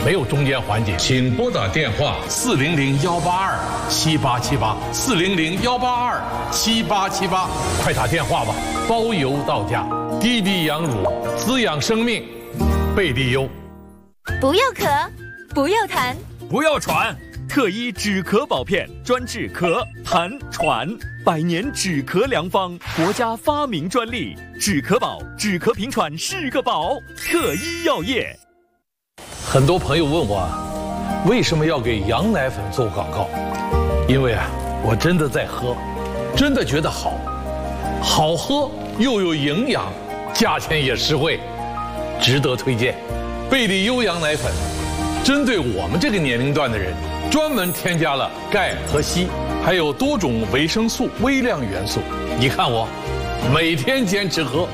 没有中间环节。请拨打电话400-182-7878，400-182-7878，快打电话吧，包邮到家。滴滴羊乳滋养生命，贝利优。 不要咳，不要痰， 不要喘。特医止咳宝片，专治咳、痰、喘，100年止咳良方，国家发明专利。止咳宝，止咳平喘是个宝。特医药业。 很多朋友问我，为什么要给羊奶粉做广告？因为我真的在喝，真的觉得好，好喝又有营养，价钱也实惠，值得推荐。贝利优羊奶粉，针对我们这个年龄段的人，专门添加了钙和硒，还有多种维生素、微量元素。你看我，每天坚持喝。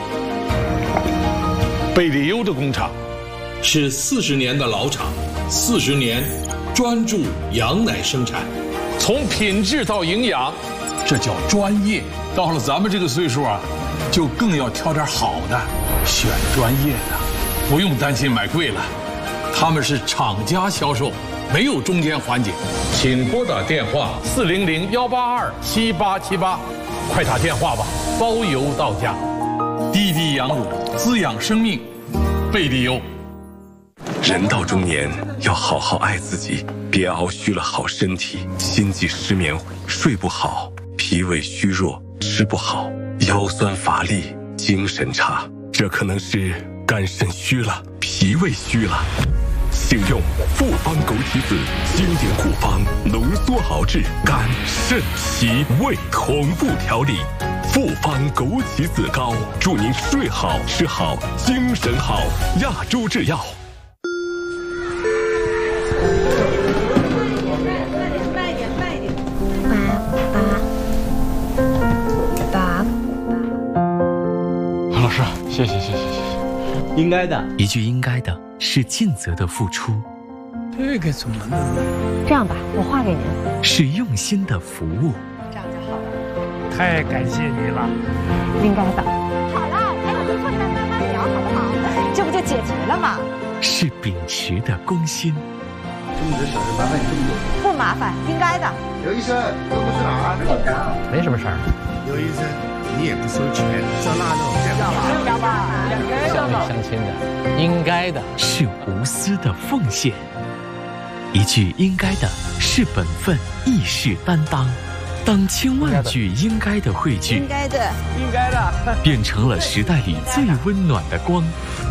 贝利优的工厂是40年的老厂，40年专注羊奶生产，从品质到营养，这叫专业。到了咱们这个岁数就更要挑点好的，选专业的，不用担心买贵了。他们是厂家销售，没有中间环节。请拨打电话400-182-7878，快打电话吧，包邮到家。滴滴羊乳滋养生命，贝利优。 人到中年要好好爱自己，别熬虚了好身体，心悸失眠，睡不好，脾胃虚弱，吃不好，腰酸乏力，精神差，这可能是肝肾虚了，脾胃虚了。请用复方枸杞子经典古方，浓缩熬制肝肾脾胃同步调理。复方枸杞子膏，祝您睡好吃好精神好。亚洲制药。 慢一点。爸。 老师，谢谢。 应该的， 一句应该的是尽责的付出， 这个怎么能？ 这样吧，我画给您。 是用心的服务。 这样就好了。 太感谢你了， 应该的。好了，还有一会儿再慢慢聊，好不好？这不就解决了吗？ 是秉持的公心。 这么多小事麻烦你这么多。 不麻烦，应该的。 刘医生，这不是哪儿？ 没什么事儿。 刘医生，你也不收钱，烧腊肉这样吧？ 相亲相亲的，应该的。 是无私的奉献。一句应该的是本分，亦是担当。当千万句应该的汇聚， 应该的， 变成了时代里最温暖的光。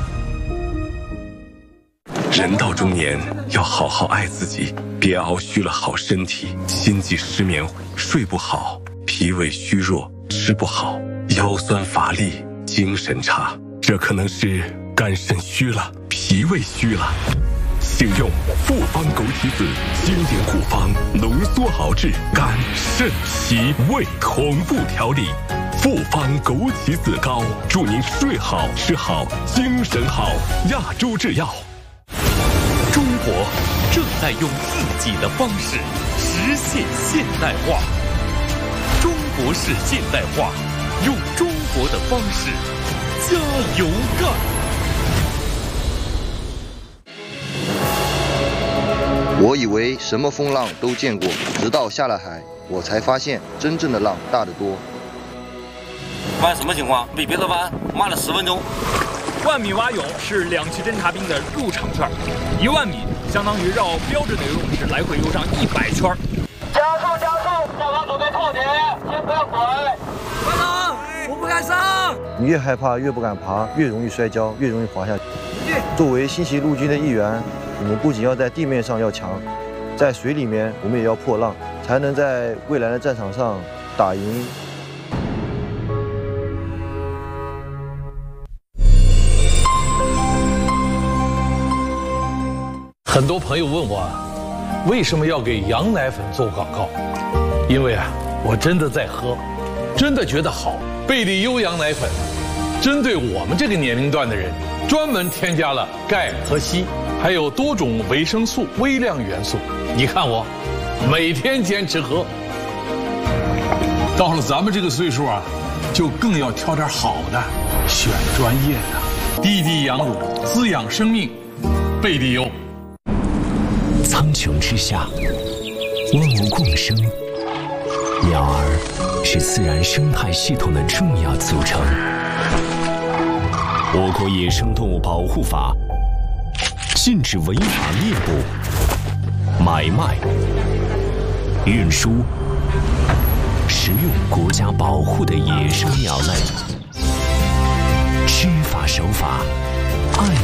人到中年要好好爱自己，别熬虚了好身体，心悸失眠，睡不好，脾胃虚弱，吃不好，腰酸乏力，精神差，这可能是肝肾虚了，脾胃虚了。请用复方枸杞子经典古方，浓缩熬制肝肾脾胃同步调理。复方枸杞子膏，祝您睡好吃好精神好。亚洲制药。 中国正在用自己的方式实现现代化，中国式现代化，用中国的方式加油干。 我以为什么风浪都见过，直到下了海，我才发现真正的浪大得多。 湾什么情况？比别的湾慢了10分钟。 1米蛙泳是2期侦察兵的入场券，1万米相当于绕标准的游泳池来回游上100圈。 加速！下方准备扣点，先不要滚。班长，我不敢上。 你越害怕，越不敢爬，越容易摔跤，越容易滑下去。作为新习陆军的一员，我们不仅要在地面上要强，在水里面我们也要破浪，才能在未来的战场上打赢。 很多朋友问我，为什么要给羊奶粉做广告？因为我真的在喝，真的觉得好。贝利优羊奶粉，针对我们这个年龄段的人，专门添加了钙和硒，还有多种维生素、微量元素。你看我，每天坚持喝。到了咱们这个岁数就更要挑点好的，选专业的。滴滴羊乳滋养生命，贝利优。 苍穹之下，万物共生，鸟儿是自然生态系统的重要组成。我国野生动物保护法禁止违法猎捕、买卖、运输、食用国家保护的野生鸟类。知法守法，爱